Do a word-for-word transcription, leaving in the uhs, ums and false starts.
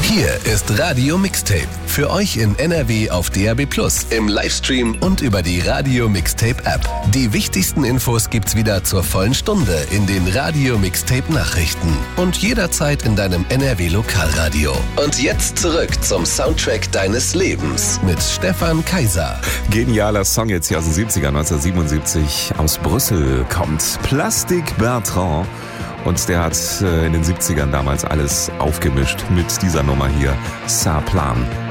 Hier ist Radio Mixtape. Für euch in N R W auf D A B plus, im Livestream und über die Radio Mixtape App. Die wichtigsten Infos gibt's wieder zur vollen Stunde in den Radio Mixtape Nachrichten und jederzeit in deinem N R W Lokalradio. Und jetzt zurück zum Soundtrack deines Lebens mit Stefan Kaiser. Genialer Song jetzt hier aus den siebzigern, neunzehnhundertsiebenundsiebzig. Aus Brüssel kommt Plastic Bertrand. Und der hat äh, in den siebzigern damals alles aufgemischt mit dieser Nummer hier, Ça Plan.